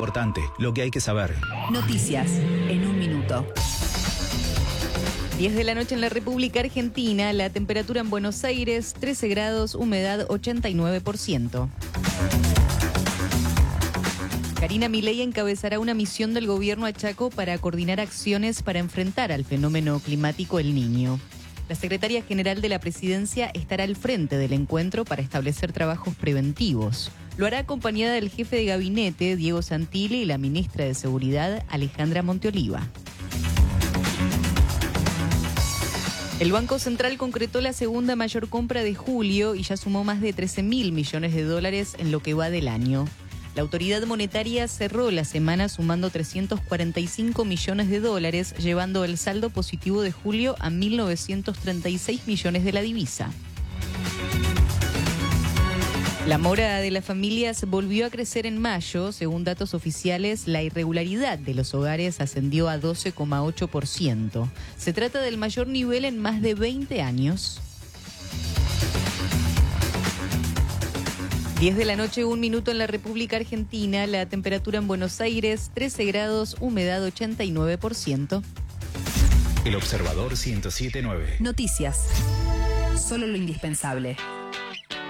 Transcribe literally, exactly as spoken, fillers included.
importante, lo que hay que saber. Noticias en un minuto. diez de la noche en la República Argentina, la temperatura en Buenos Aires, trece grados, humedad ochenta y nueve por ciento. Karina Milei encabezará una misión del gobierno a Chaco para coordinar acciones para enfrentar al fenómeno climático El Niño. La secretaria general de la presidencia estará al frente del encuentro para establecer trabajos preventivos. Lo hará acompañada del jefe de gabinete, Diego Santilli, y la ministra de Seguridad, Alejandra Monteoliva. El Banco Central concretó la segunda mayor compra de julio y ya sumó más de trece mil millones de dólares en lo que va del año. La autoridad monetaria cerró la semana sumando trescientos cuarenta y cinco millones de dólares, llevando el saldo positivo de julio a mil novecientos treinta y seis millones de la divisa. La mora de las familias volvió a crecer en mayo. Según datos oficiales, la irregularidad de los hogares ascendió a doce coma ocho por ciento. Se trata del mayor nivel en más de veinte años. diez de la noche, un minuto en la República Argentina. La temperatura en Buenos Aires, trece grados, humedad ochenta y nueve por ciento. El Observador ciento siete punto nueve. Noticias. Solo lo indispensable.